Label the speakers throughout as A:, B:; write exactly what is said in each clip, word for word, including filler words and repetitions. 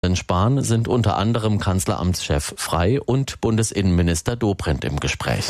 A: Sparen sind unter anderem Kanzleramtschef Frey und Bundesinnenminister Dobrindt im Gespräch.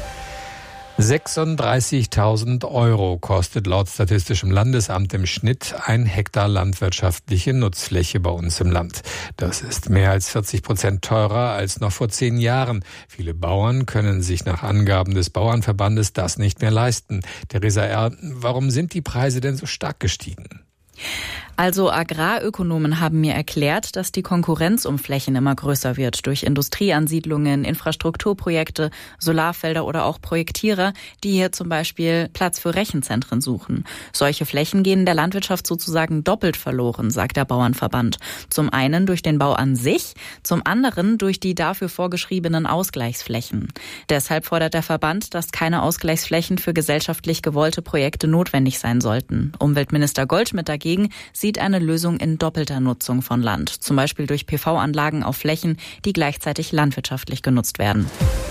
B: sechsunddreißigtausend Euro kostet laut Statistischem Landesamt im Schnitt ein Hektar landwirtschaftliche Nutzfläche bei uns im Land. Das ist mehr als vierzig Prozent teurer als noch vor zehn Jahren. Viele Bauern können sich nach Angaben des Bauernverbandes das nicht mehr leisten. Theresa R., warum sind die Preise denn so stark gestiegen?
C: Also Agrarökonomen haben mir erklärt, dass die Konkurrenz um Flächen immer größer wird durch Industrieansiedlungen, Infrastrukturprojekte, Solarfelder oder auch Projektierer, die hier zum Beispiel Platz für Rechenzentren suchen. Solche Flächen gehen der Landwirtschaft sozusagen doppelt verloren, sagt der Bauernverband. Zum einen durch den Bau an sich, zum anderen durch die dafür vorgeschriebenen Ausgleichsflächen. Deshalb fordert der Verband, dass keine Ausgleichsflächen für gesellschaftlich gewollte Projekte notwendig sein sollten. Umweltminister Goldschmidt dagegen sieht eine Lösung in doppelter Nutzung von Land, zum Beispiel durch P V-Anlagen auf Flächen, die gleichzeitig landwirtschaftlich genutzt werden.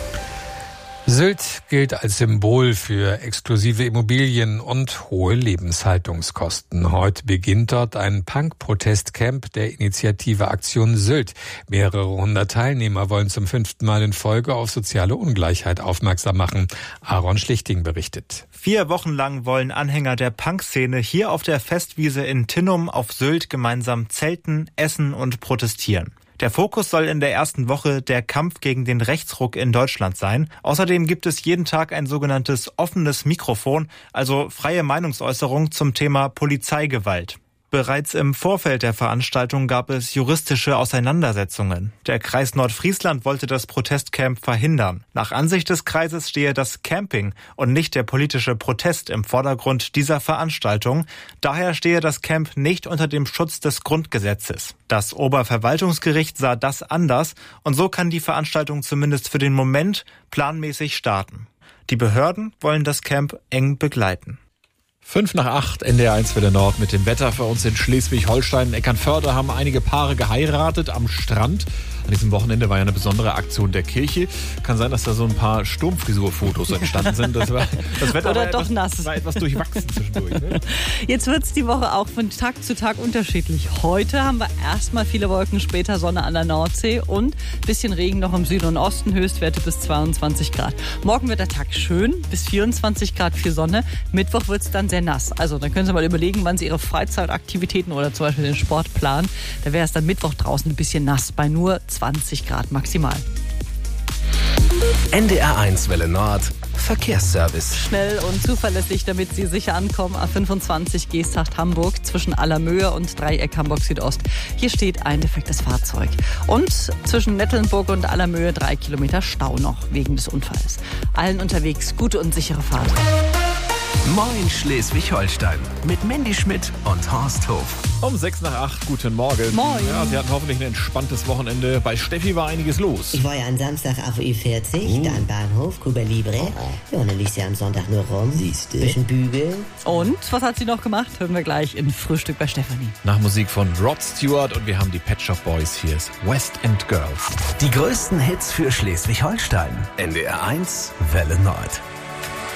B: Sylt gilt als Symbol für exklusive Immobilien und hohe Lebenshaltungskosten. Heute beginnt dort ein Punk-Protestcamp der Initiative Aktion Sylt. Mehrere hundert Teilnehmer wollen zum fünften Mal in Folge auf soziale Ungleichheit aufmerksam machen. Aaron Schlichting berichtet.
D: Vier Wochen lang wollen Anhänger der Punk-Szene hier auf der Festwiese in Tinnum auf Sylt gemeinsam zelten, essen und protestieren. Der Fokus soll in der ersten Woche der Kampf gegen den Rechtsruck in Deutschland sein. Außerdem gibt es jeden Tag ein sogenanntes offenes Mikrofon, also freie Meinungsäußerung zum Thema Polizeigewalt. Bereits im Vorfeld der Veranstaltung gab es juristische Auseinandersetzungen. Der Kreis Nordfriesland wollte das Protestcamp verhindern. Nach Ansicht des Kreises stehe das Camping und nicht der politische Protest im Vordergrund dieser Veranstaltung. Daher stehe das Camp nicht unter dem Schutz des Grundgesetzes. Das Oberverwaltungsgericht sah das anders und so kann die Veranstaltung zumindest für den Moment planmäßig starten. Die Behörden wollen das Camp eng begleiten.
E: Fünf nach acht, N D R eins Welle Nord mit dem Wetter für uns in Schleswig-Holstein. In Eckernförde haben einige Paare geheiratet am Strand. An diesem Wochenende war ja eine besondere Aktion der Kirche. Kann sein, dass da so ein paar Sturmfrisurfotos entstanden sind. Das, war, das Wetter
F: Oder
E: war,
F: doch
E: etwas,
F: nass.
E: war etwas durchwachsen zwischendurch. Ne?
F: Jetzt wird es die Woche auch von Tag zu Tag unterschiedlich. Heute haben wir erstmal viele Wolken, später Sonne an der Nordsee und ein bisschen Regen noch im Süden und Osten, Höchstwerte bis zweiundzwanzig Grad. Morgen wird der Tag schön, bis vierundzwanzig Grad viel Sonne. Mittwoch wird es dann sehr nass. Also dann können Sie mal überlegen, wann Sie Ihre Freizeitaktivitäten oder zum Beispiel den Sport planen. Da wäre es dann Mittwoch draußen ein bisschen nass, bei nur zwanzig Grad maximal.
G: N D R eins Welle Nord Verkehrsservice.
F: Schnell und zuverlässig, damit Sie sicher ankommen. A fünfundzwanzig Geesthacht Hamburg zwischen Allermöhe und Dreieck Hamburg Südost. Hier steht ein defektes Fahrzeug. Und zwischen Nettelnburg und Allermöhe drei Kilometer Stau noch wegen des Unfalls. Allen unterwegs gute und sichere Fahrt.
G: Moin Schleswig-Holstein mit Mandy Schmidt und Horst Hof.
E: Um sechs nach acht, guten Morgen.
F: Moin.
E: Ja, Sie hatten hoffentlich ein entspanntes Wochenende. Bei Steffi war einiges los.
H: Ich war ja am Samstag auf Ü vierzig, uh. dann Bahnhof, Cuba Libre. Oh. Ja, und dann lief sie am Sonntag nur rum. Siehste. Bisschen bügeln.
F: Und was hat sie noch gemacht? Hören wir gleich in Frühstück bei Stefanie.
E: Nach Musik von Rod Stewart und wir haben die Pet Shop Boys. Hier ist West End Girls.
G: Die größten Hits für Schleswig-Holstein. N D R eins Welle Nord.